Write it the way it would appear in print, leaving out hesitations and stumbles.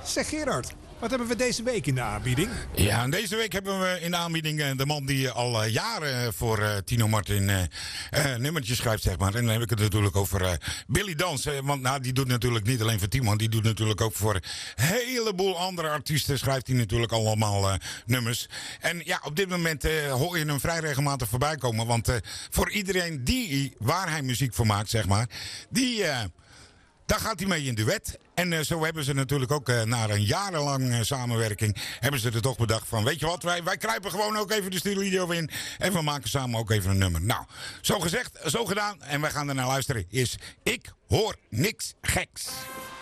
Zeg Gerard, wat hebben we deze week in de aanbieding? Ja, en deze week hebben we in de aanbieding de man die al jaren voor Tino Martin nummertjes schrijft, zeg maar. En dan heb ik het natuurlijk over Billy Dans. Want nou, die doet natuurlijk niet alleen voor Timo, die doet natuurlijk ook voor een heleboel andere artiesten. Schrijft hij natuurlijk allemaal nummers. En ja, op dit moment hoor je hem vrij regelmatig voorbij komen. Want voor iedereen waar hij muziek voor maakt, zeg maar, daar gaat hij mee in duet. En zo hebben ze natuurlijk ook na een jarenlang samenwerking, hebben ze er toch bedacht van, weet je wat, wij kruipen gewoon ook even de studio in. En we maken samen ook even een nummer. Nou, zo gezegd, zo gedaan. En wij gaan er naar luisteren. Is Ik Hoor Niks Geks.